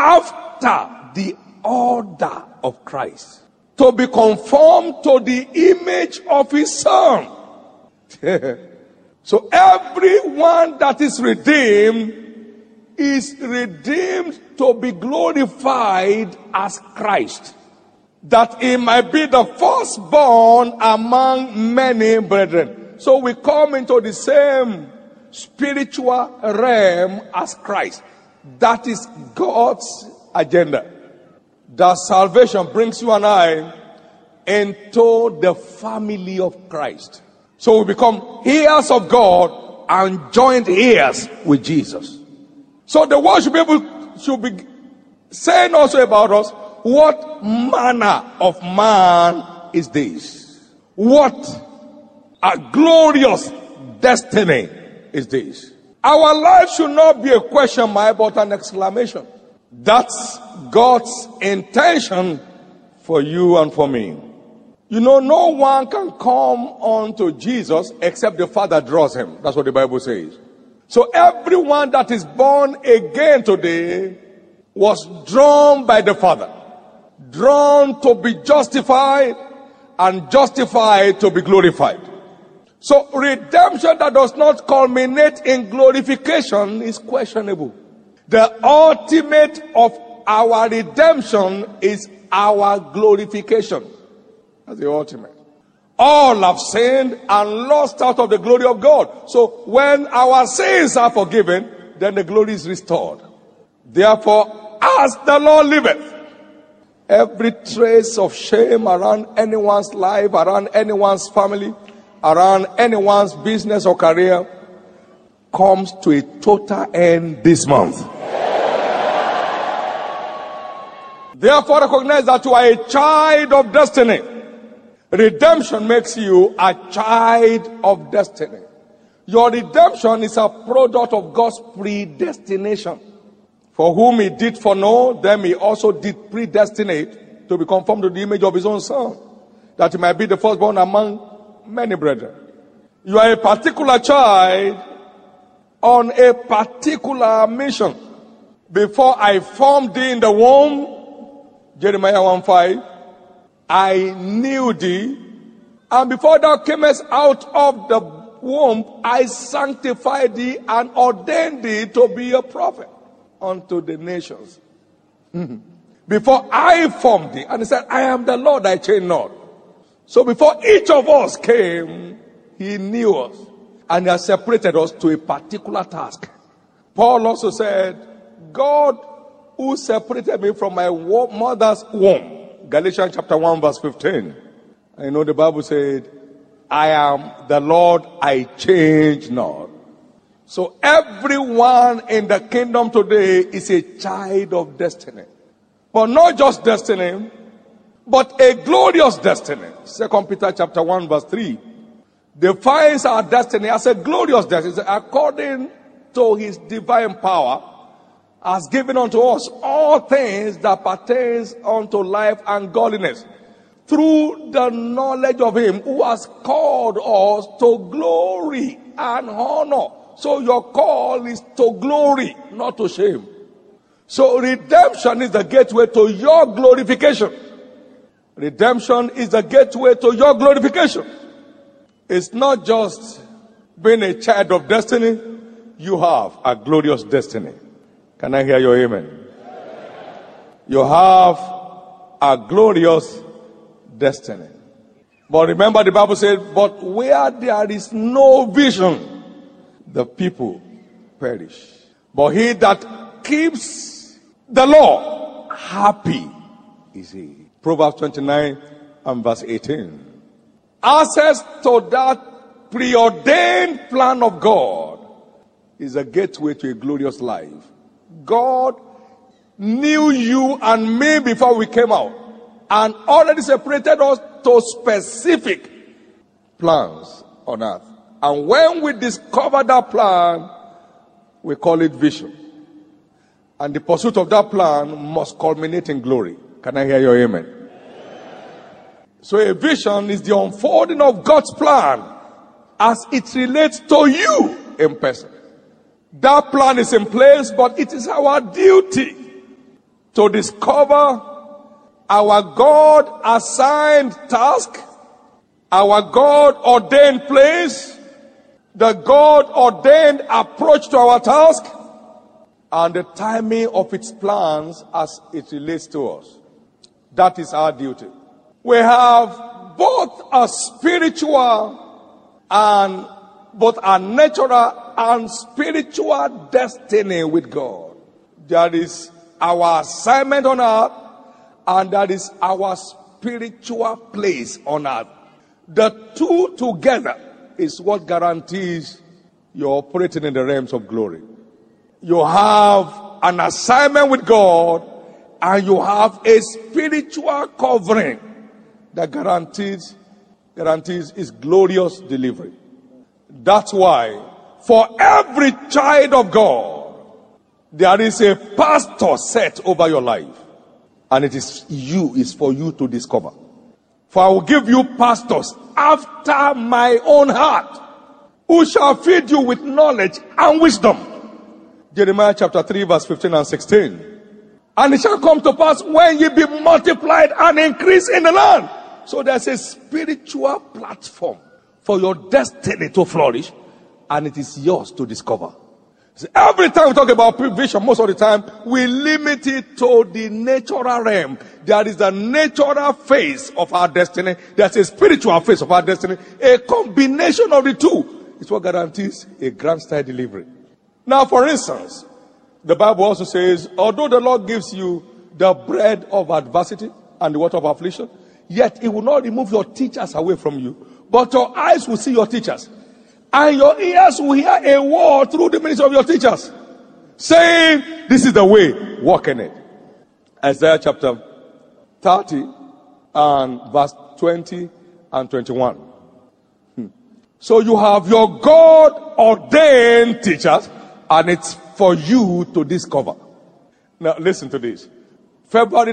after the order of Christ, to be conformed to the image of his Son. So everyone that is redeemed to be glorified as Christ, that he might be the firstborn among many brethren. So we come into the same spiritual realm as Christ. That is God's agenda. That salvation brings you and I into the family of Christ. So we become heirs of God and joint heirs with Jesus. So the world should be saying also about us, what manner of man is this? What a glorious destiny is this? Our life should not be a question mark but an exclamation. That's God's intention for you and for me. You know, no one can come unto Jesus except the Father draws him. That's what the Bible says. So everyone that is born again today was drawn by the Father. Drawn to be justified and justified to be glorified. So redemption that does not culminate in glorification is questionable. The ultimate of our redemption is our glorification. That's the ultimate. All have sinned and lost out of the glory of God. So when our sins are forgiven, then the glory is restored. Therefore, as the Lord liveth, every trace of shame around anyone's life, around anyone's family, around anyone's business or career comes to a total end this month. Therefore, recognize that you are a child of destiny. Redemption makes you a child of destiny. Your redemption is a product of God's predestination. For whom he did foreknow, them he also did predestinate to be conformed to the image of his own Son, that he might be the firstborn among many brethren. You are a particular child on a particular mission. Before I formed thee in the womb, Jeremiah 1:5, I knew thee, and before thou camest out of the womb, I sanctified thee and ordained thee to be a prophet unto the nations. Before I formed thee, and he said, I am the Lord, I change not. So before each of us came, he knew us, and he has separated us to a particular task. Paul also said, God who separated me from my mother's womb. Galatians chapter 1 verse 15. I know the Bible said, I am the Lord, I change not. So everyone in the kingdom today is a child of destiny. But not just destiny, but a glorious destiny. 2 Peter chapter 1 verse 3 defines our destiny as a glorious destiny. According to his divine power, has given unto us all things that pertains unto life and godliness, through the knowledge of him who has called us to glory and honor. So your call is to glory, not to shame. So redemption is the gateway to your glorification. Redemption is the gateway to your glorification. It's not just being a child of destiny. You have a glorious destiny. Can I hear your amen? You have a glorious destiny. But remember, the Bible said, but where there is no vision, the people perish. But he that keeps the law, happy is he. Proverbs 29 and verse 18. Access to that preordained plan of God is a gateway to a glorious life. God knew you and me before we came out and already separated us to specific plans on earth. And when we discover that plan, we call it vision. And the pursuit of that plan must culminate in glory. Can I hear your amen? So a vision is the unfolding of God's plan as it relates to you in person. That plan is in place, but it is our duty to discover our God-assigned task, our God-ordained place, the God-ordained approach to our task, and the timing of its plans as it relates to us. That is our duty. We have both a spiritual and both a natural and spiritual destiny with God. That is our assignment on earth, and that is our spiritual place on earth. The two together is what guarantees you're operating in the realms of glory. You have an assignment with God, and you have a spiritual covering that guarantees his glorious delivery. That's why for every child of God, there is a pastor set over your life, and it is for you to discover. For I will give you pastors after my own heart, who shall feed you with knowledge and wisdom. Jeremiah chapter 3 verse 15 and 16. And it shall come to pass when ye be multiplied and increase in the land. So there's a spiritual platform for your destiny to flourish, and it is yours to discover. See, every time we talk about provision, most of the time we limit it to the natural realm. There is the natural phase of our destiny. There's a spiritual phase of our destiny. A combination of the two is what guarantees a grand style delivery. Now, for instance, the Bible also says, although the Lord gives you the bread of adversity and the water of affliction, yet it will not remove your teachers away from you, but your eyes will see your teachers, and your ears will hear a word through the ministry of your teachers, saying, this is the way, walk in it. Isaiah chapter 30 and verse 20 and 21. So you have your God-ordained teachers, and it's for you to discover. Now listen to this. February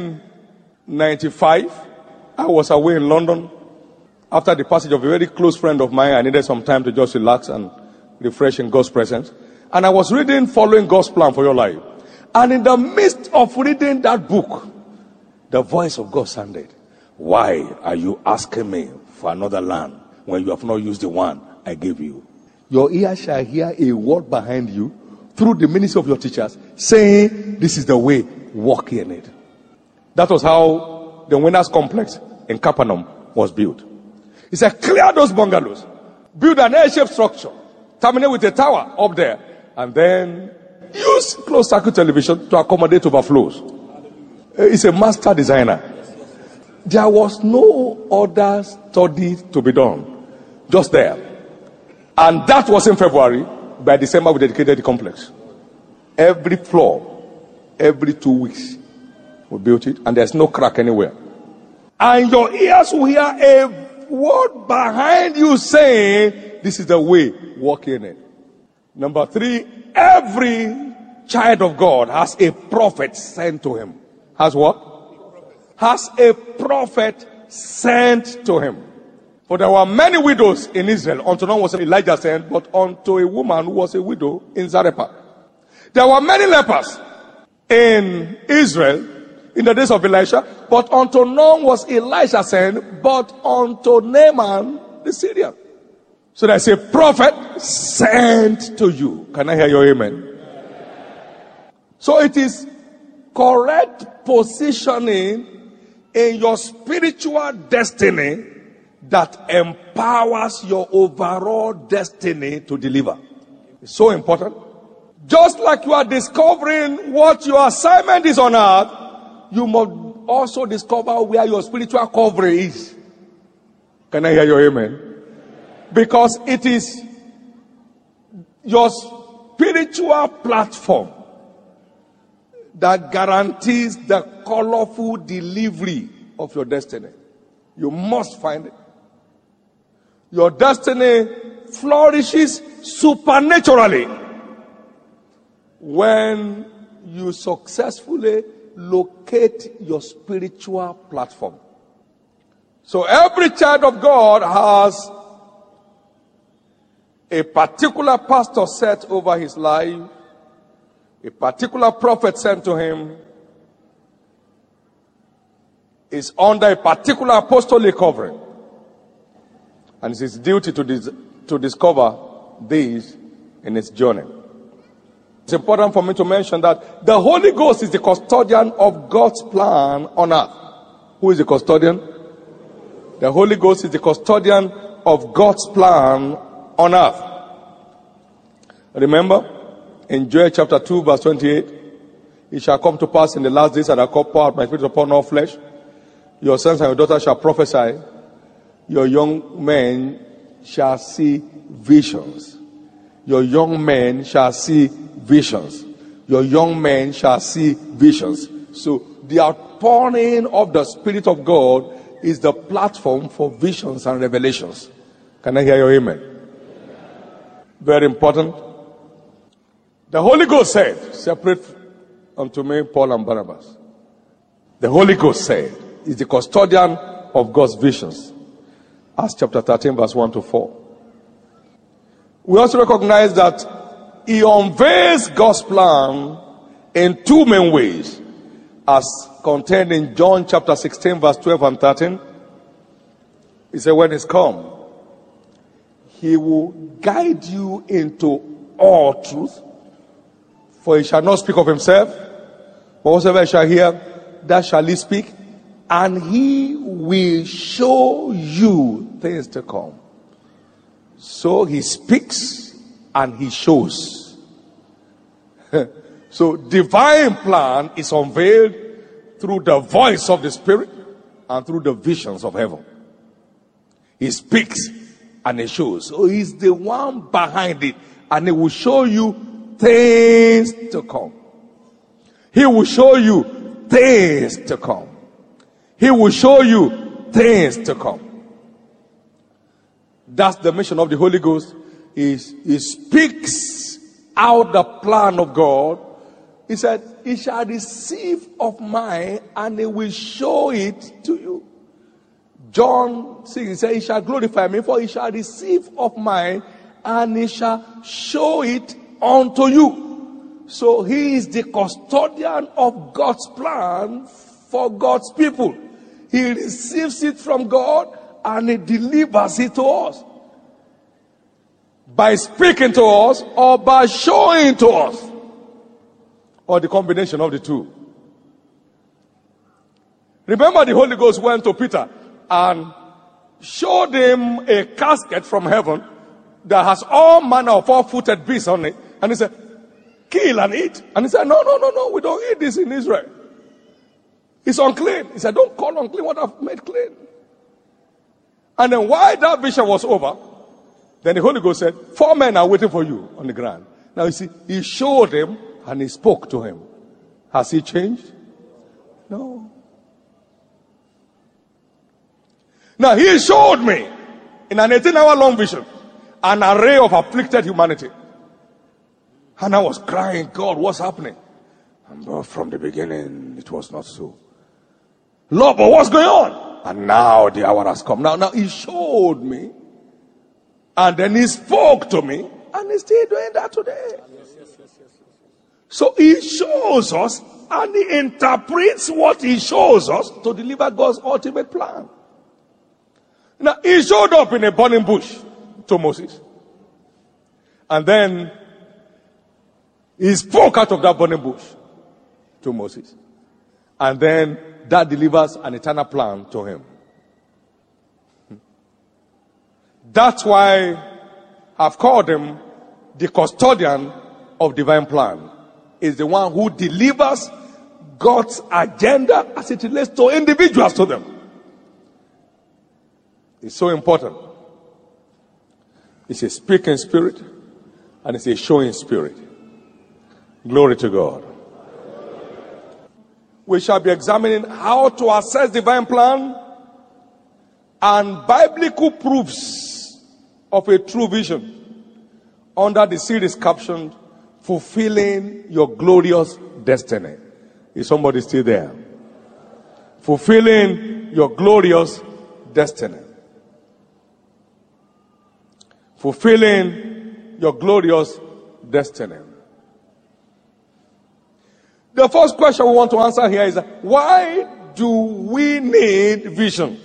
1995, I was away in London. After the passage of a very close friend of mine, I needed some time to just relax and refresh in God's presence. And I was reading Following God's Plan for Your Life. And in the midst of reading that book, the voice of God sounded, why are you asking me for another land when you have not used the one I gave you? Your ear shall hear a word behind you through the ministry of your teachers, saying, this is the way, walk in it. That was how the Winners Complex in Capernaum was built. He said, clear those bungalows, build an L-shaped structure, terminate with a tower up there, and then use closed circuit television to accommodate overflows. He's a master designer. There was no other study to be done, just there. And that was in February. By December, we dedicated the complex. Every floor, every 2 weeks, we built it, and there's no crack anywhere. And your ears will hear a word behind you saying, this is the way, walk in it. Number 3, every child of God has a prophet sent to him. Has what? Has a prophet sent to him. For there were many widows in Israel. Unto none was Elijah sent, but unto a woman who was a widow in Zarephath. There were many lepers in Israel in the days of Elisha, but unto none was Elisha sent, but unto Naaman the Syrian. So there's a prophet sent to you. Can I hear your amen? So it is correct positioning in your spiritual destiny that empowers your overall destiny to deliver. It's so important. Just like you are discovering what your assignment is on earth, you must also discover where your spiritual covering is. Can I hear your amen? Because it is your spiritual platform that guarantees the colorful delivery of your destiny. You must find it. Your destiny flourishes supernaturally when you successfully locate your spiritual platform. So every child of God has a particular pastor set over his life, a particular prophet sent to him, is under a particular apostolic covering. And it's his duty to discover these in its journey. It's important for me to mention that the Holy Ghost is the custodian of God's plan on earth. Who is the custodian? The Holy Ghost is the custodian of God's plan on earth. Remember, in Joel chapter 2, verse 28, it shall come to pass in the last days that I pour out my spirit upon all flesh. Your sons and your daughters shall prophesy. Your young men shall see visions. Your young men shall see visions. Your young men shall see visions. So the outpouring of the Spirit of God is the platform for visions and revelations. Can I hear your amen? Very important. The Holy Ghost said, separate unto me Paul and Barnabas. The Holy Ghost said, is the custodian of God's visions. Acts chapter 13, verse 1 to 4. We also recognize that he unveils God's plan in two main ways, as contained in John chapter 16, verse 12 and 13. He said, when he's come, he will guide you into all truth, for he shall not speak of himself, but whatsoever he shall hear, that shall he speak, and he will show you things to come. So he speaks and he shows. So divine plan is unveiled through the voice of the Spirit and through the visions of heaven. He speaks and he shows. So he's the one behind it, and he will show you things to come. He will show you things to come. He will show you things to come. That's the mission of the Holy Ghost. He speaks out the plan of God. He said, he shall receive of mine and he will show it to you. John 6, he said, he shall glorify me, for he shall receive of mine and he shall show it unto you. So he is the custodian of God's plan for God's people. He receives it from God and he delivers it to us. By speaking to us or by showing to us. Or the combination of the two. Remember, the Holy Ghost went to Peter and showed him a casket from heaven that has all manner of four-footed beasts on it. And he said, kill and eat. And he said, no, we don't eat this in Israel. It's unclean. He said, don't call unclean what I've made clean. And then while that vision was over, then the Holy Ghost said, 4 men are waiting for you on the ground. Now you see, he showed him and he spoke to him. Has he changed? No. Now he showed me in an 18-hour long vision an array of afflicted humanity. And I was crying, God, what's happening? And from the beginning, it was not so. Lord, but what's going on? And now the hour has come. Now he showed me. And then he spoke to me. And he's still doing that today. Yes. So he shows us and he interprets what he shows us to deliver God's ultimate plan. Now he showed up in a burning bush to Moses. And then he spoke out of that burning bush to Moses. And then that delivers an eternal plan to him. That's why I've called him the custodian of divine plan. Is the one who delivers God's agenda as it relates to individuals to them. It's so important. It's a speaking spirit and it's a showing spirit. Glory to God. We shall be examining how to assess divine plan and biblical proofs of a true vision under the series captioned Fulfilling Your Glorious Destiny. Is somebody still there? Fulfilling Your Glorious Destiny. Fulfilling Your Glorious Destiny. The first question we want to answer here is, why do we need vision?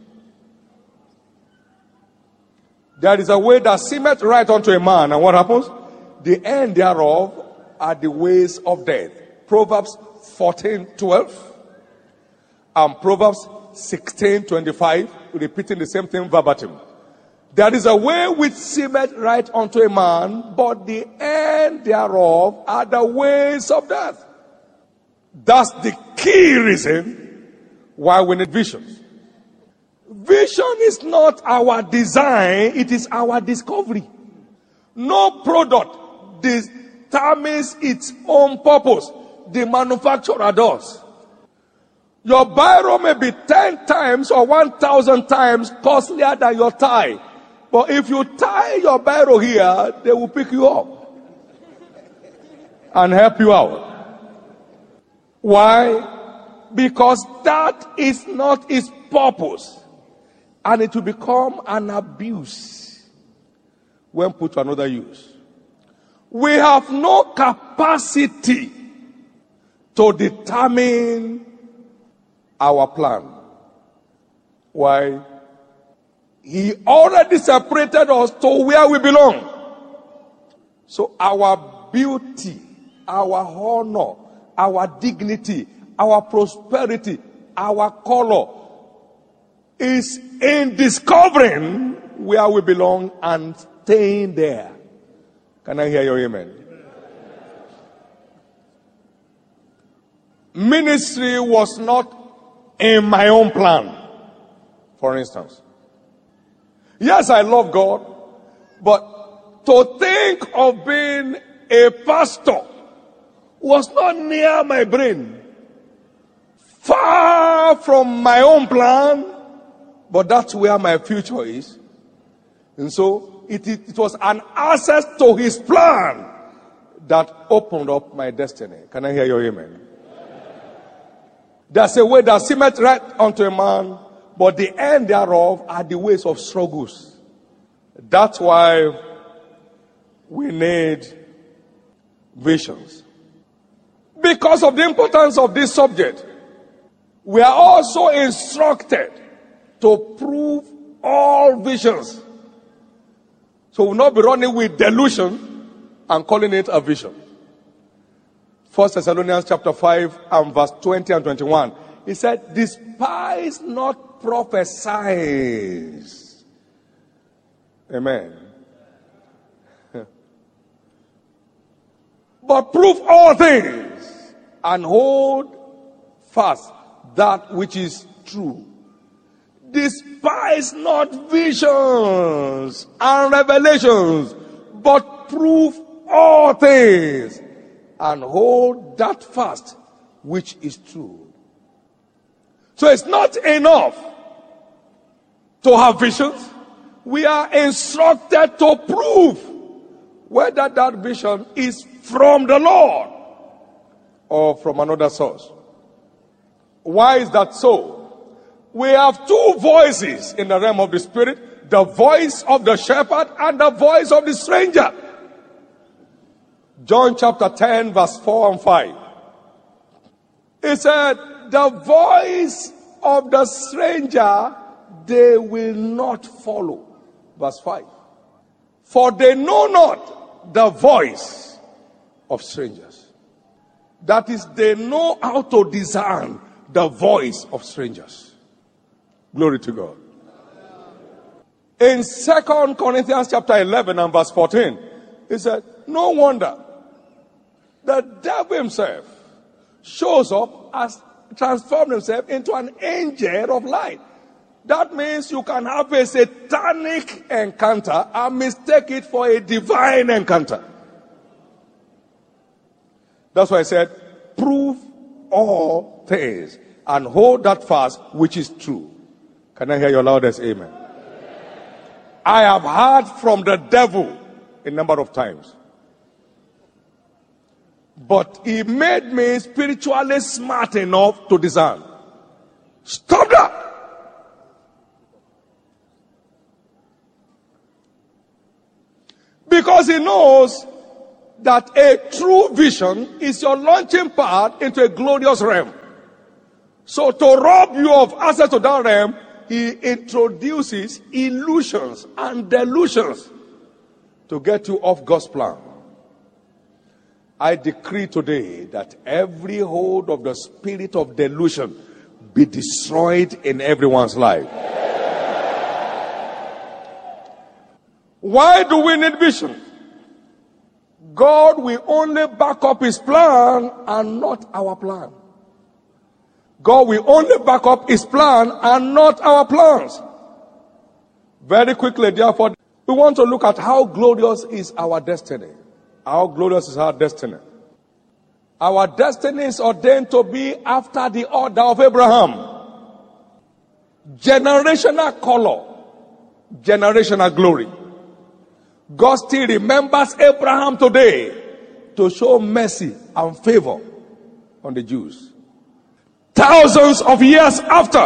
There is a way that seemeth right unto a man, and what happens? The end thereof are the ways of death. Proverbs 14:12 and Proverbs 16:25, repeating the same thing verbatim. There is a way which seemeth right unto a man, but the end thereof are the ways of death. That's the key reason why we need visions. Vision is not our design, it is our discovery. No product determines its own purpose. The manufacturer does. Your biro may be 10 times or 1,000 times costlier than your tie. But if you tie your biro here, they will pick you up and help you out. Why? Because that is not its purpose. And it will become an abuse when put to another use. We have no capacity to determine our plan. Why? He already separated us to where we belong. So our beauty, our honor, our dignity, our prosperity, our color is in discovering where we belong and staying there. Can I hear your amen? Ministry was not in my own plan, for instance. Yes, I love God, but to think of being a pastor was not near my brain. Far from my own plan, but that's where my future is. And so it was an access to his plan that opened up my destiny. Can I hear your amen? There's a way that seemeth right unto a man, but the end thereof are the ways of struggles. That's why we need visions. Because of the importance of this subject, we are also instructed to prove all visions. So we'll not be running with delusion and calling it a vision. 1 Thessalonians chapter 5 and verse 20 and 21. He said, despise not prophesying. Amen. But prove all things and hold fast that which is true. Despise not visions and revelations, but prove all things and hold that fast which is true. So it's not enough to have visions. We are instructed to prove whether that vision is from the Lord or from another source. Why is that so? We have two voices in the realm of the spirit, the voice of the shepherd and the voice of the stranger. John chapter 10 verse 4 and 5. It said, the voice of the stranger they will not follow. Verse 5. For they know not the voice of strangers. That is, they know how to discern the voice of strangers. Glory to God. In 2 Corinthians chapter 11 and verse 14, it said, no wonder the devil himself shows up as transformed himself into an angel of light. That means you can have a satanic encounter and mistake it for a divine encounter. That's why I said, prove all things and hold that fast which is true. Can I hear your loudest amen? I have heard from the devil a number of times. But he made me spiritually smart enough to discern. Stop that! Because he knows that a true vision is your launching pad into a glorious realm. So to rob you of access to that realm, he introduces illusions and delusions to get you off God's plan. I decree today that every hold of the spirit of delusion be destroyed in everyone's life. Why do we need vision? God will only back up his plan and not our plan. God will only back up his plan and not our plans. Very quickly, therefore, we want to look at how glorious is our destiny. How glorious is our destiny? Our destiny is ordained to be after the order of Abraham. Generational color, generational glory. God still remembers Abraham today to show mercy and favor on the Jews. Thousands of years after,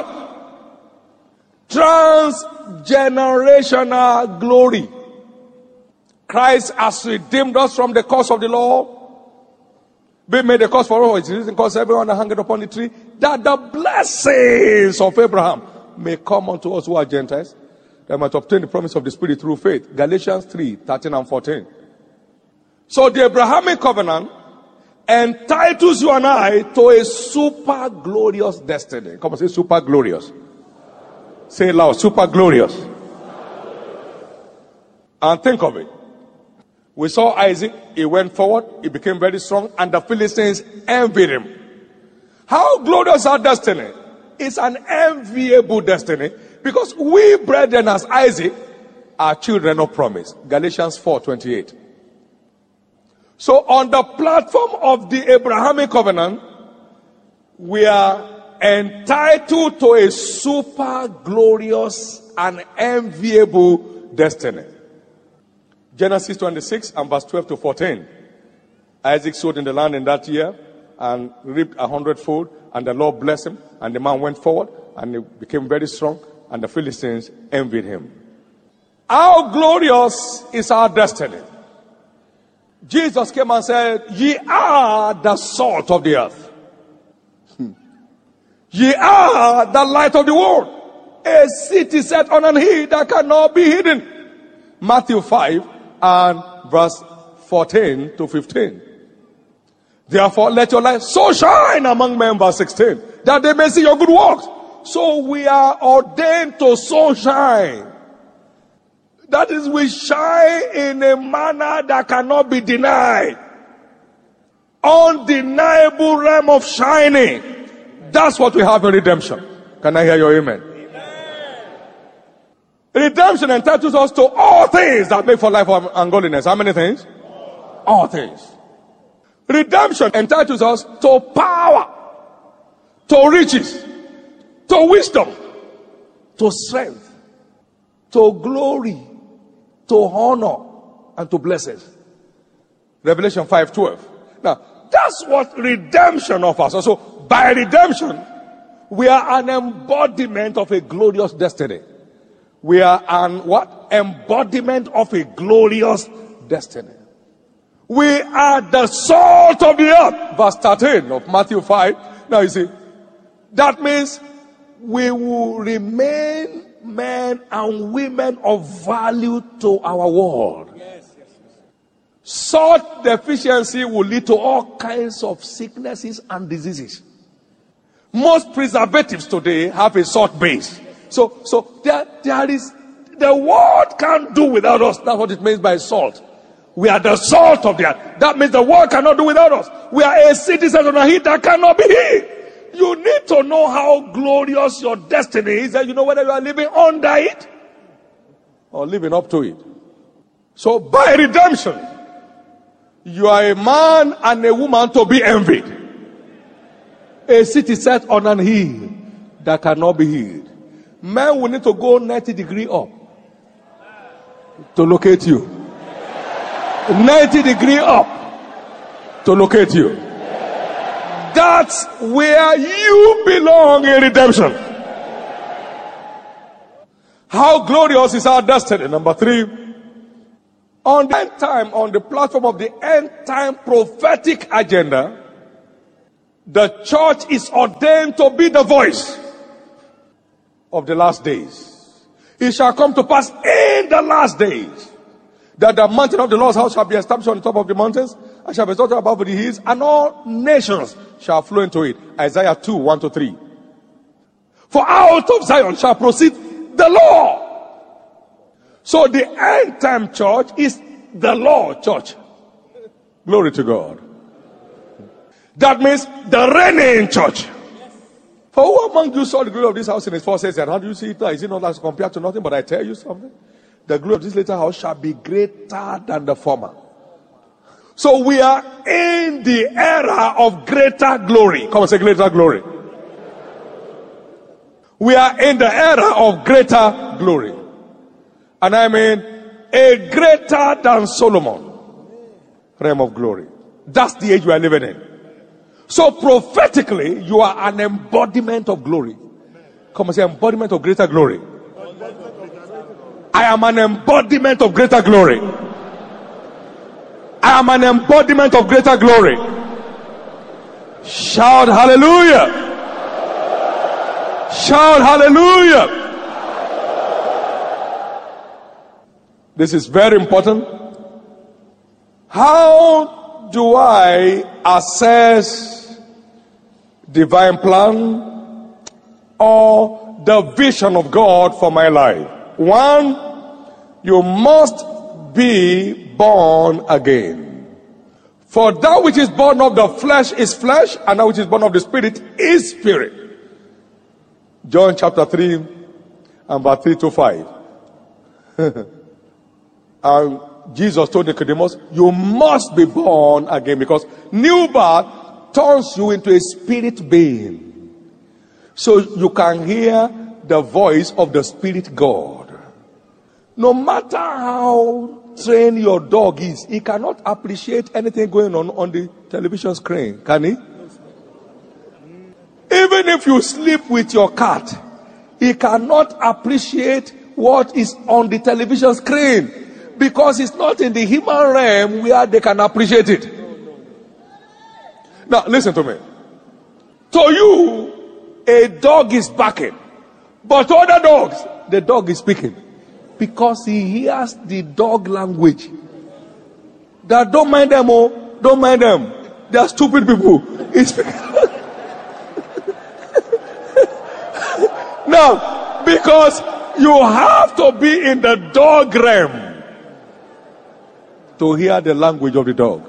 transgenerational glory. Christ has redeemed us from the curse of the law, being made a curse for all, it is because everyone that hangeth upon the tree, that the blessings of Abraham may come unto us who are Gentiles, that might obtain the promise of the Spirit through faith. Galatians 3:13 and 14. So the Abrahamic covenant entitles you and I to a super glorious destiny. Come on, say super glorious. Say it loud, super glorious. And think of it. We saw Isaac, he went forward, he became very strong, and the Philistines envied him. How glorious our destiny? It's an enviable destiny, because we brethren as Isaac are children of promise. Galatians 4:28. So on the platform of the Abrahamic covenant, we are entitled to a super glorious and enviable destiny. Genesis 26 and verse 12 to 14. Isaac sowed in the land in that year and reaped 100-fold, and the Lord blessed him, and the man went forward and he became very strong, and the Philistines envied him. How glorious is our destiny? Jesus came and said, ye are the salt of the earth. Ye are the light of the world. A city set on an hill that cannot be hidden. Matthew 5 and verse 14 to 15. Therefore, let your light so shine among men, verse 16, that they may see your good works. So we are ordained to so shine. That is, we shine in a manner that cannot be denied. Undeniable realm of shining. That's what we have in redemption. Can I hear your amen? Redemption entitles us to all things that make for life and godliness. How many things? All things. Redemption entitles us to power, to riches, to wisdom, to strength, to glory, to honor, and to blessings. Revelation 5:12. Now, that's what redemption offers. So, by redemption, we are an embodiment of a glorious destiny. We are an what? Embodiment of a glorious destiny. We are the salt of the earth. Verse 13 of Matthew 5. Now you see, that means we will remain men and women of value to our world. Salt deficiency will lead to all kinds of sicknesses and diseases. Most preservatives today have a salt base. So there is, the world can't do without us. That's what it means by salt. We are the salt of the earth. That means the world cannot do without us. We are a citizen on a hill that cannot be hid. You need to know how glorious your destiny is, and you know whether you are living under it or living up to it. So by redemption, you are a man and a woman to be envied. A city set on an hill that cannot be hid. Men will need to go 90 degrees up to locate you. 90 degrees up to locate you. That's where you belong in redemption. How glorious is our destiny? Number 3. On the end time, on the platform of the end time prophetic agenda, The church is ordained to be the voice of the last days. It shall come to pass in the last days that the mountain of the Lord's house shall be established on the top of the mountains, and shall be exalted above the hills, and all nations shall flow into it. Isaiah 2, 1-3. For out of Zion shall proceed the law. So the end time church is the law church. Glory to God. That means the reigning church. For who among you saw the glory of this house in his first days? And how do you see it now? Is it not as compared to nothing? But I tell you something. The glory of this later house shall be greater than the former. So we are in the era of greater glory. Come and say greater glory. We are in the era of greater glory. And I mean a greater than Solomon realm of glory. That's the age we are living in. So prophetically, you are an embodiment of glory. Come and say embodiment of greater glory. I am an embodiment of greater glory. I am an embodiment of greater glory. Shout hallelujah. Shout hallelujah. This is very important. How do I assess divine plan or the vision of God for my life? One, you must be born again. For that which is born of the flesh is flesh, and that which is born of the spirit is spirit. John chapter 3 and verse 3-5. And Jesus told Nicodemus, you must be born again, because new birth turns you into a spirit being. So you can hear the voice of the Spirit God. No matter how trained your dog is, he cannot appreciate anything going on the television screen, can he? Even if you sleep with your cat, he cannot appreciate what is on the television screen, because it's not in the human realm where they can appreciate it. Now listen to me. To you, a dog is barking, but to other dogs, the dog is speaking, because he hears the dog language. That don't mind them, oh, don't mind them. They are stupid people. Now, because you have to be in the dog realm to hear the language of the dog.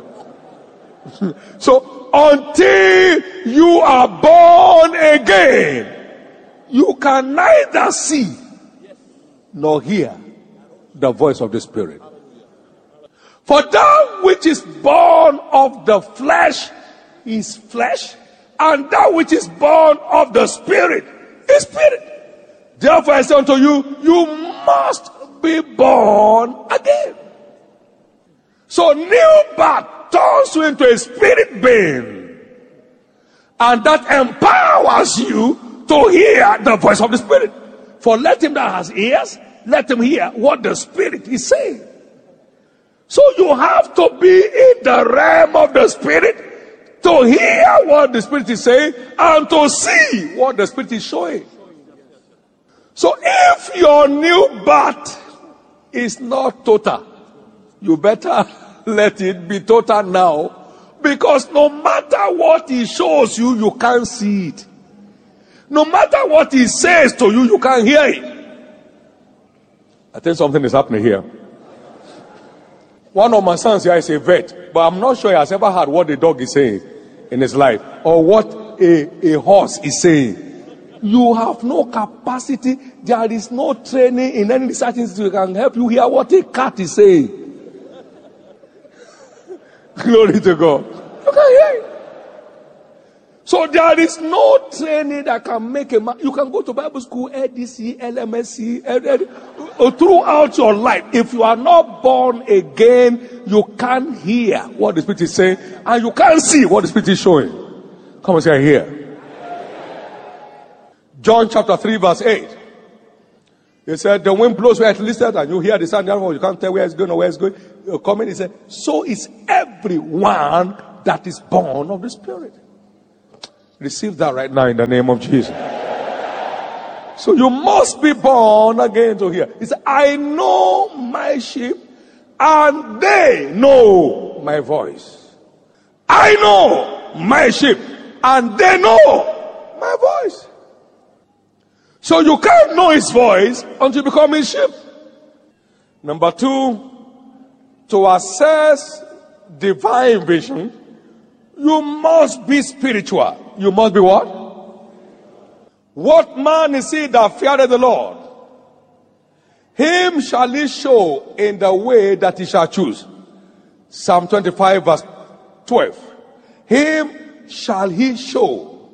So until you are born again, you can neither see nor hear the voice of the Spirit. For that which is born of the flesh is flesh, and that which is born of the Spirit is spirit. Therefore I say unto you, you must be born again. So new birth turns you into a spirit being, and that empowers you to hear the voice of the Spirit. For let him that has ears, let him hear what the Spirit is saying. So you have to be in the realm of the Spirit to hear what the Spirit is saying and to see what the Spirit is showing. So if your new birth is not total, you better let it be total now, because no matter what he shows you, you can't see it. No matter what he says to you, you can't hear it. I think something is happening here. One of my sons here is a vet, but I'm not sure he has ever heard what the dog is saying in his life, or what a horse is saying. You have no capacity. There is no training in any research institute that can help you hear what a cat is saying. Glory to God. You can hear it. So there is no training that can make a man. You can go to Bible school, LDC, LMSC, throughout your life. If you are not born again, you can't hear what the Spirit is saying, and you can't see what the Spirit is showing. Come and say, I hear. John chapter 3 verse 8. He said, the wind blows where it listed, and you hear the sound, you can't tell where it's going or where it's going. You come in, he said, so is everyone that is born of the Spirit. Receive that right now in the name of Jesus. So you must be born again to hear. He said, I know my sheep and they know my voice. I know my sheep and they know my voice. So you can't know his voice until you become his sheep. Number 2, to access divine vision, you must be spiritual. You must be what? What man is he that feareth the Lord? Him shall he show in the way that he shall choose. Psalm 25 verse 12. Him shall he show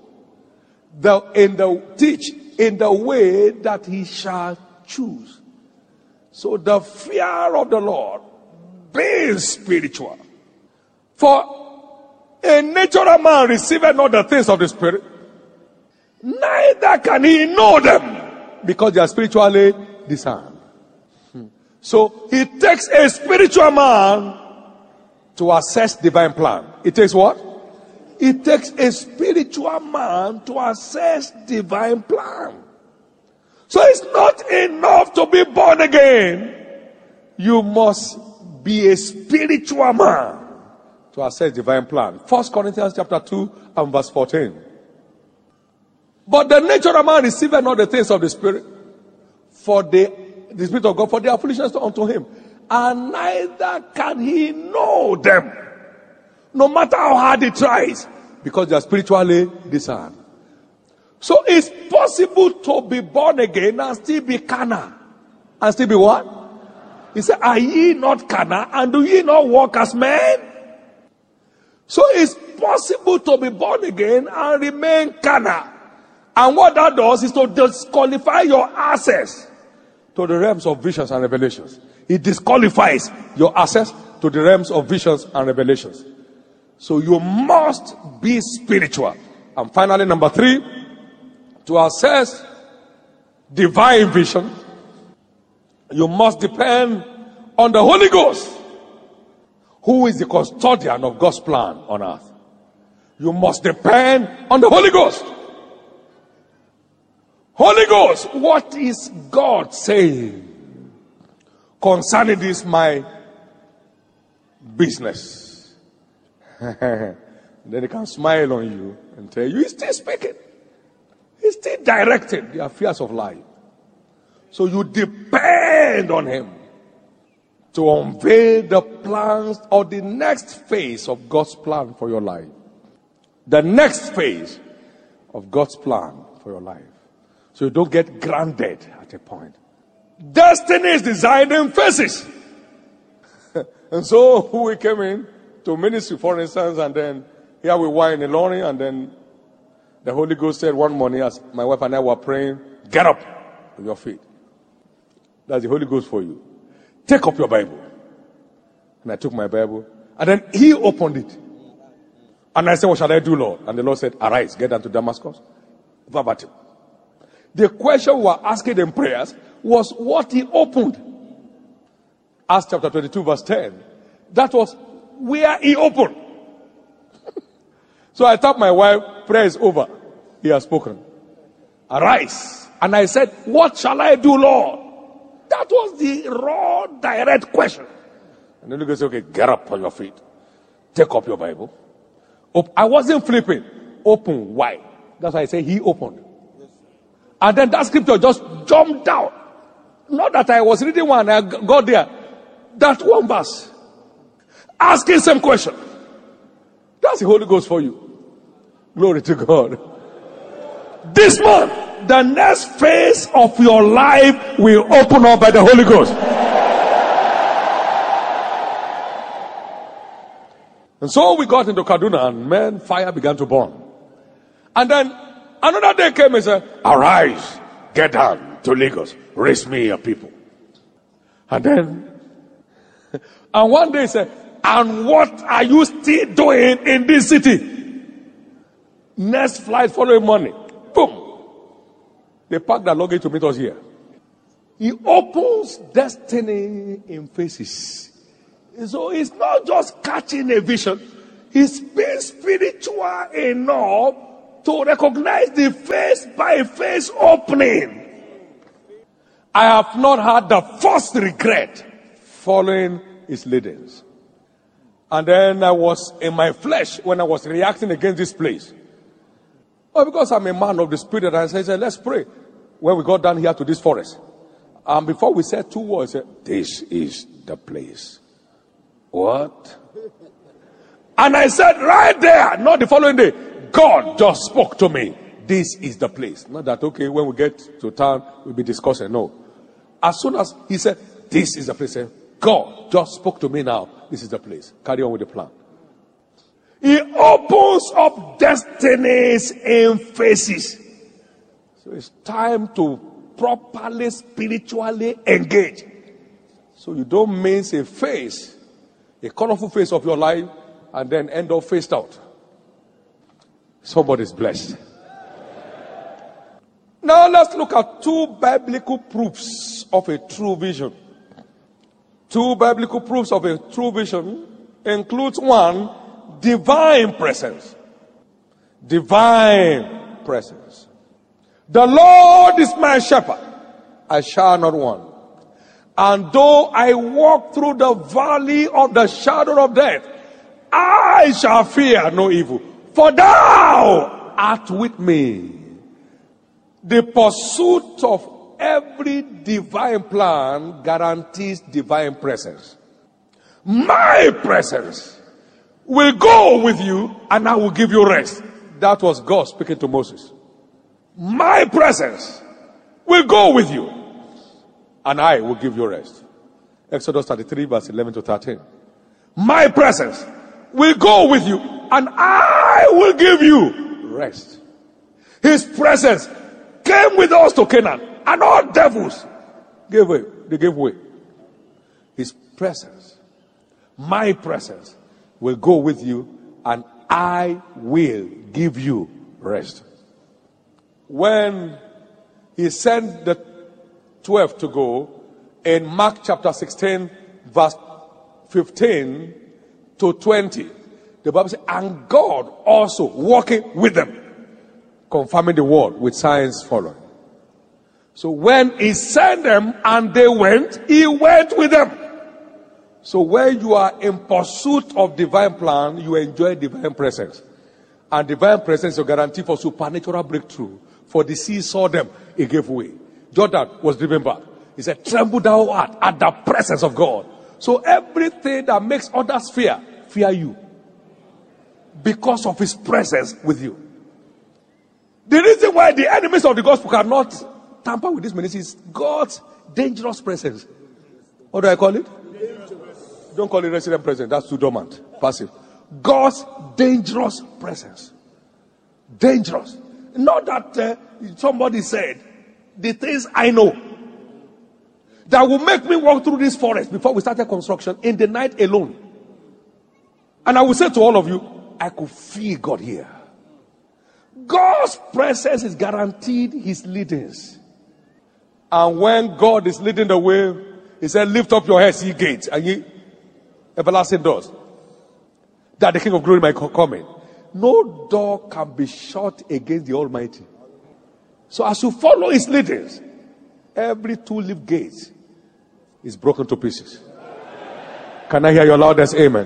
teach in the way that he shall choose. So the fear of the Lord being spiritual. For a natural man receiveth not the things of the Spirit, neither can he know them, because they are spiritually discerned. So it takes a spiritual man to access divine plan. It takes what? It takes a spiritual man to access divine plan. So it's not enough to be born again. You must be a spiritual man to access divine plan. 1 Corinthians chapter 2 and verse 14. But the natural man receiveth not the things of the Spirit, for the Spirit of God, for they are foolishness unto him, and neither can he know them, no matter how hard he tries, because they are spiritually discerned. So it's possible to be born again and still be carnal. And still be what? He said, are ye not carnal, and do ye not walk as men? So it's possible to be born again and remain carnal. And what that does is to disqualify your access to the realms of visions and revelations. It disqualifies your access to the realms of visions and revelations. So you must be spiritual. And finally, number 3, to access divine vision, you must depend on the Holy Ghost, who is the custodian of God's plan on earth. You must depend on the Holy Ghost. Holy Ghost, what is God saying concerning this my business? Then he can smile on you and tell you, he's still speaking. He's still directing the affairs of life. So you depend on him to unveil the plans or the next phase of God's plan for your life. The next phase of God's plan for your life. So you don't get grounded at a point. Destiny is designed in phases. And so we came in to ministry, for instance, and then here we were in Ilorin, and then the Holy Ghost said one morning, as my wife and I were praying, get up on your feet. That's the Holy Ghost for you. Take up your Bible. And I took my Bible, and then he opened it. And I said, what shall I do, Lord? And the Lord said, arise, get down to Damascus. Verbatim. The question we were asking in prayers was what he opened. Acts chapter 22 verse 10. That was where he opened. So I told my wife, prayer is over. He has spoken. Arise. And I said, what shall I do, Lord? That was the raw, direct question. And then he said, okay, get up on your feet. Take up your Bible. I wasn't flipping. Open wide. That's why I say he opened. And then that scripture just jumped out. Not that I was reading one, I got there. That one verse. Asking some question. That's the Holy Ghost for you. Glory to God. This month, the next phase of your life will open up by the Holy Ghost. And so we got into Kaduna, and man, fire began to burn. And then another day came and said, arise, get down to Lagos, raise me your people. And then, and one day he said, and what are you still doing in this city? Next flight following morning, boom, they packed their luggage to meet us here. He opens destiny in phases. So it's not just catching a vision, it's being spiritual enough to recognize the face by face opening. I have not had the first regret following his leadings. And then I was in my flesh when I was reacting against this place. Oh, because I'm a man of the spirit, I said, let's pray. When we got down here to this forest, and before we said 2 words, I said, this is the place. What? And I said right there, not the following day, God just spoke to me. This is the place. Not that, okay, when we get to town, we'll be discussing. No. As soon as he said, this is the place, God just spoke to me now. This is the place. Carry on with the plan. He opens up destinies in phases. So it's time to properly, spiritually engage. So you don't miss a phase, a colorful phase of your life, and then end up phased out. Somebody's blessed. Now let's look at 2 biblical proofs of a true vision. 2 biblical proofs of a true vision includes 1, divine presence. Divine presence. The Lord is my shepherd, I shall not want. And though I walk through the valley of the shadow of death, I shall fear no evil, for thou art with me. The pursuit of every divine plan guarantees divine presence. My presence will go with you and I will give you rest. That was God speaking to Moses. My presence will go with you and I will give you rest. Exodus 33 verse 11 to 13. My presence will go with you and I will give you rest. His presence came with us to Canaan and all devils gave way. They gave way. His presence, my presence, will go with you and I will give you rest. When he sent the 12 to go in Mark chapter 16 verse 15 to 20, the Bible says, and God also walking with them, confirming the word with signs following. So when he sent them and they went, he went with them. So when you are in pursuit of divine plan, you enjoy divine presence. And divine presence is a guarantee for supernatural breakthrough. For the sea saw them, it gave way. Jordan was driven back. He said, tremble thou art at the presence of God. So everything that makes others fear you. Because of his presence with you. The reason why the enemies of the gospel cannot tamper with this ministry is God's dangerous presence. What do I call it? Don't call it resident presence. That's too dormant, passive. God's dangerous presence. Dangerous. Not that somebody said, the things I know that will make me walk through this forest before we started construction in the night alone. And I will say to all of you, I could feel God here. God's presence is guaranteed his leadings. And when God is leading the way, he said, lift up your heads, ye gates, and ye everlasting doors, that the King of glory might come in. No door can be shut against the Almighty. So as you follow his leadings, every two-leaf gate is broken to pieces. Can I hear your loudest amen?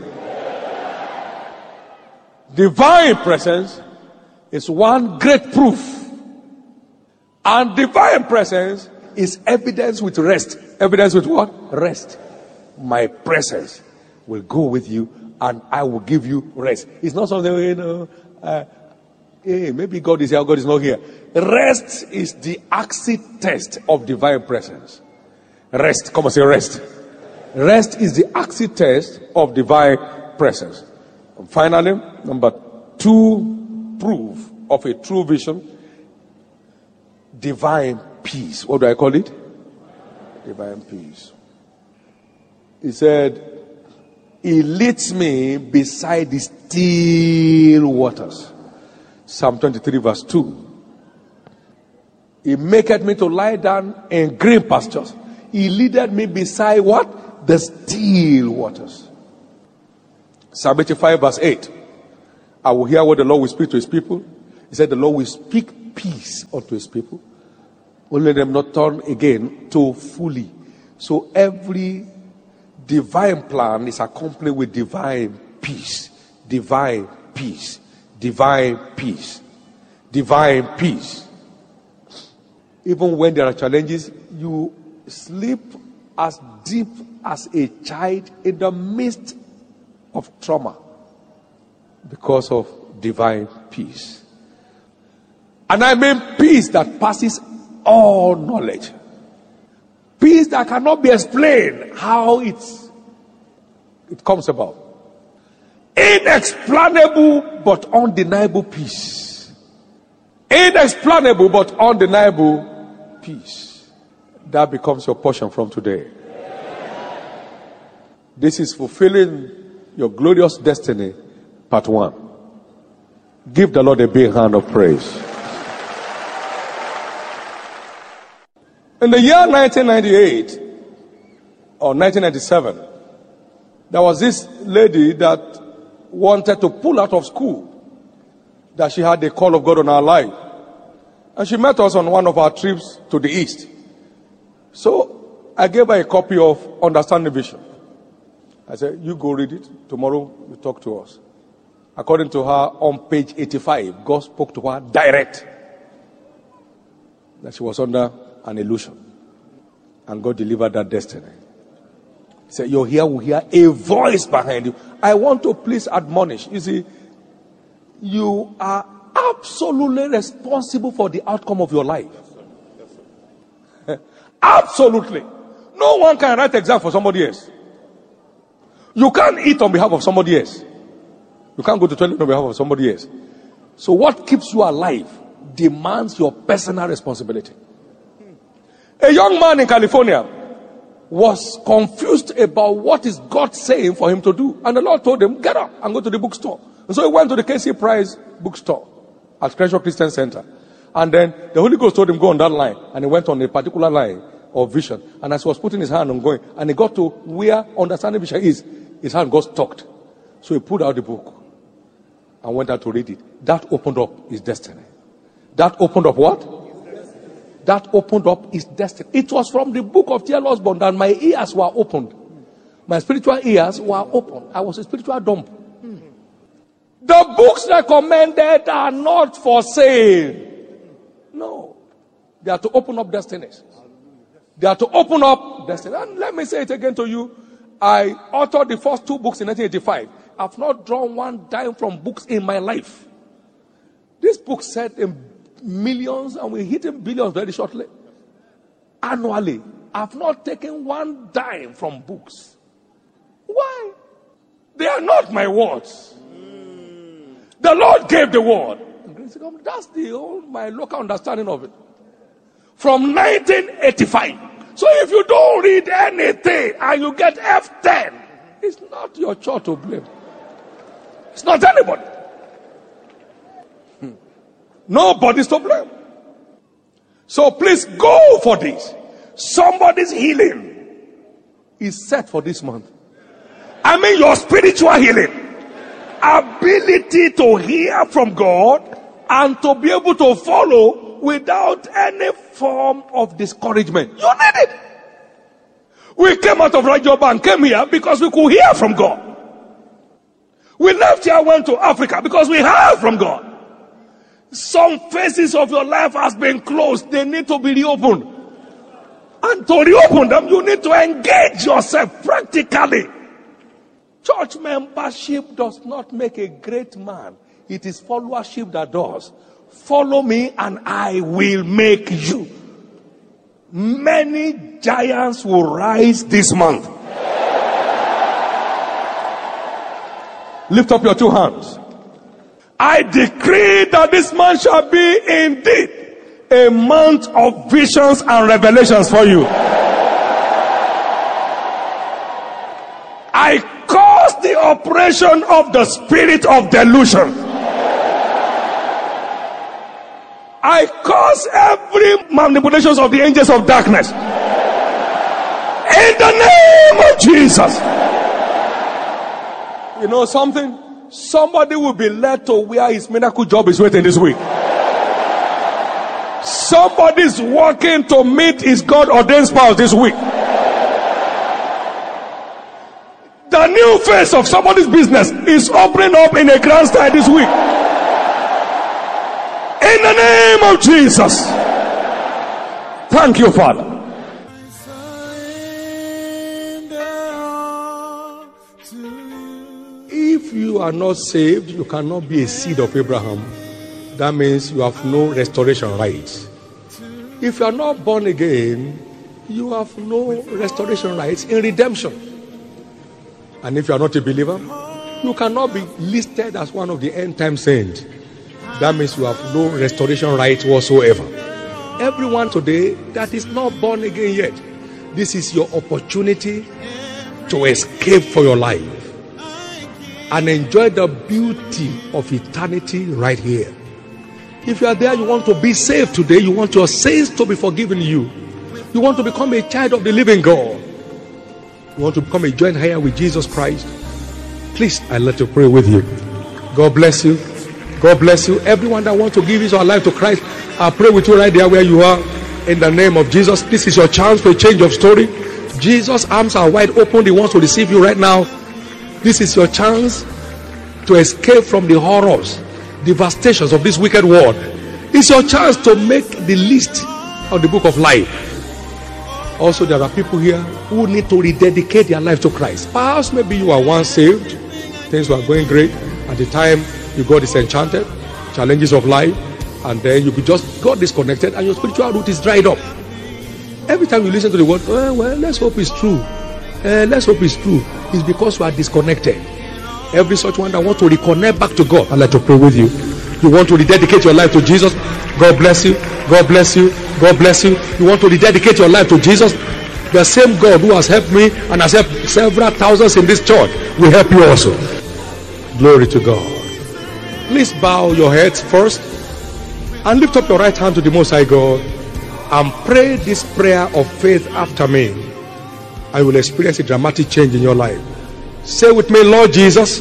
Divine presence is one great proof. And divine presence is evidence with rest. Evidence with what? Rest. My presence will go with you and I will give you rest. It's not something, hey, maybe God is here, God is not here. Rest is the acid test of divine presence. Rest. Come on, say rest. Rest is the acid test of divine presence. And finally, number 2 proof of a true vision, divine peace. What do I call it? Divine peace. He said, he leads me beside the still waters. Psalm 23 verse 2. He maketh me to lie down in green pastures. He leadeth me beside what? The still waters. Psalm 85 verse 8. I will hear what the Lord will speak to his people. He said, the Lord will speak peace unto his people. Only them not turn again to fully. So every divine plan is accompanied with divine peace. Divine peace. Divine peace. Divine peace. Even when there are challenges, you sleep as deep as a child in the midst of trauma because of divine peace. And I mean peace that passes all knowledge. Peace that cannot be explained how it comes about. Inexplainable but undeniable peace. Inexplainable but undeniable peace. That becomes your portion from today. This is fulfilling your glorious destiny, part 1. Give the Lord a big hand of praise. In the year 1998 or 1997, there was this lady that wanted to pull out of school, that she had the call of God on her life. And she met us on one of our trips to the east. So I gave her a copy of Understanding Vision. I said, you go read it. Tomorrow you talk to us. According to her, on page 85, God spoke to her direct that she was under an illusion. And God delivered that destiny. He said, you're here, will hear a voice behind you. I want to please admonish. You see, you are absolutely responsible for the outcome of your life. Absolutely. No one can write exam for somebody else. You can't eat on behalf of somebody else. You can't go to the toilet on behalf of somebody else. So what keeps you alive demands your personal responsibility. A young man in California was confused about what is God saying for him to do. And the Lord told him, get up and go to the bookstore. And so he went to the K.C. Price bookstore at Crenshaw Christian Center. And then the Holy Ghost told him, go on that line. And he went on a particular line of vision. And as he was putting his hand on going, and he got to where Understanding Vision is, his hand got stuck. So he pulled out the book and went out to read it. That opened up his destiny. That opened up what? That opened up his destiny. It was from the book of T.L. Osborne that my ears were opened. My spiritual ears were opened. I was a spiritual dumb. The books recommended are not for sale. No. They are to open up destinies. They are to open up destiny. And let me say it again to you. I authored the first 2 books in 1985. I've not drawn one dime from books in my life. This book said in millions, and we're hitting billions very shortly. Annually, I've not taken one dime from books. Why? They are not my words. The Lord gave the word. That's my local understanding of it. From 1985. So if you don't read anything and you get F10, it's not your church to blame. It's not anybody. Nobody's to blame. So please go for this. Somebody's healing is set for this month. I mean your spiritual healing. Ability to hear from God and to be able to follow without any form of discouragement. You need it. We came out of Rajoba and came here because we could hear from God. We left here, went to Africa because we heard from God. Some phases of your life has been closed. They need to be reopened. And to reopen them, you need to engage yourself practically. Church membership does not make a great man. It is followership that does. Follow me and I will make you. Many giants will rise this month. Lift up your 2 hands. I decree that this month shall be indeed a month of visions and revelations for you. I cause the operation of the spirit of delusion. I cause every manipulations of the angels of darkness. In the name of Jesus. You know something? Somebody will be led to where his miracle job is waiting this week. Somebody's working to meet his God-ordained spouse this week. The new phase of somebody's business is opening up in a grand style this week. In the name of Jesus. Thank you, Father. If you are not saved, you cannot be a seed of Abraham. That means you have no restoration rights. If you are not born again, you have no restoration rights in redemption. And if you are not a believer, you cannot be listed as one of the end time saints. That means you have no restoration rights whatsoever. Everyone today that is not born again yet, this is your opportunity to escape for your life and enjoy the beauty of eternity right here. If you are there, you want to be saved today, you want your sins to be forgiven you, you want to become a child of the living God, you want to become a joint heir with Jesus Christ, please, I'd like to pray with you. God bless you. God bless you. Everyone that wants to give his or her life to Christ, I pray with you right there where you are. In the name of Jesus, this is your chance for a change of story. Jesus' arms are wide open. He wants to receive you right now. This is your chance to escape from the horrors, devastations of this wicked world. It's your chance to make the list of the book of life. Also, there are people here who need to rededicate their life to Christ. Perhaps maybe you are once saved, things were going great at the time you got disenchanted, challenges of life, and then you just got disconnected and your spiritual root is dried up. Every time you listen to the word, well, let's hope it's true. Let's hope it's true. It's because you are disconnected. Every such one that wants to reconnect back to God, I'd like to pray with you. You want to rededicate your life to Jesus? God bless you. God bless you. God bless you. You want to rededicate your life to Jesus? The same God who has helped me and has helped several thousands in this church will help you also. Glory to God. Please bow your heads first and lift up your right hand to the Most High God and pray this prayer of faith after me. I will experience a dramatic change in your life. Say with me, Lord Jesus,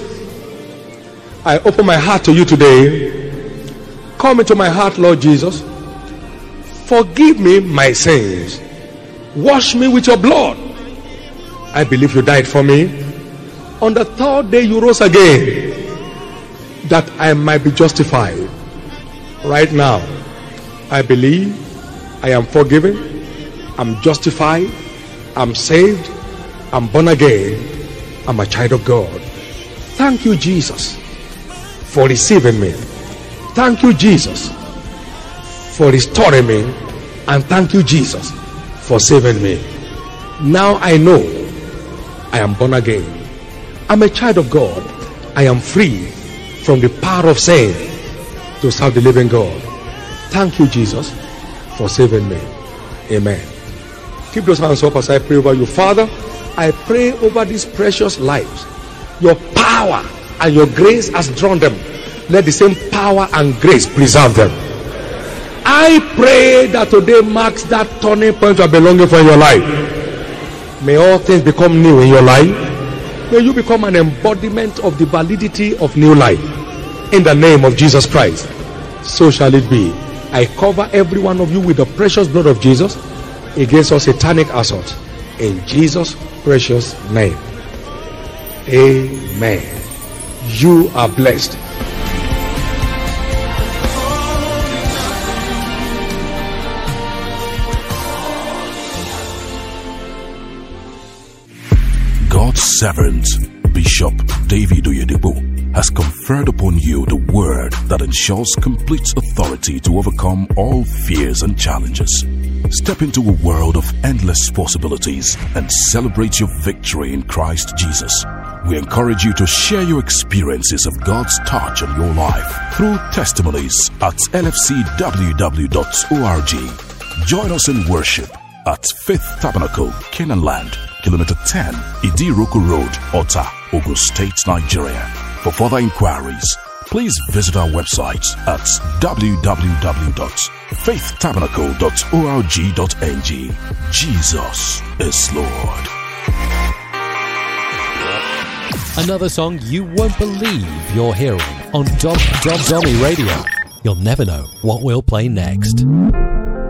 I open my heart to you today. Come into my heart, Lord Jesus. Forgive me my sins. Wash me with your blood. I believe you died for me. On the third day you rose again, that I might be justified. Right now, I believe I am forgiven, I'm justified, I'm saved, I'm born again, I'm a child of God. Thank you, Jesus, for receiving me. Thank you, Jesus, for restoring me. And thank you, Jesus, for saving me. Now I know I am born again. I'm a child of God. I am free from the power of sin to serve the living God. Thank you, Jesus, for saving me. Amen. Keep those hands up as I pray over you. Father, I pray over these precious lives. Your power and your grace has drawn them. Let the same power and grace preserve them. I pray that today marks that turning point of belonging for your life. May all things become new in your life. May you become an embodiment of the validity of new life. In the name of Jesus Christ, so shall it be. I cover every one of you with the precious blood of Jesus against all satanic assault. In Jesus' precious name. Amen. You are blessed. God's servant, Bishop David Oyedepo, has conferred upon you the word that ensures complete authority to overcome all fears and challenges. Step into a world of endless possibilities and celebrate your victory in Christ Jesus. We encourage you to share your experiences of God's touch on your life through testimonies at lfcww.org. Join us in worship at Faith Tabernacle, Canaan Land, Kilometer 10, Idiroko Road, Ota, Ogun State, Nigeria. For further inquiries, please visit our website at www.faithtabernacle.org.ng. Jesus is Lord. Another song you won't believe you're hearing on Dommy Radio. You'll never know what we'll play next.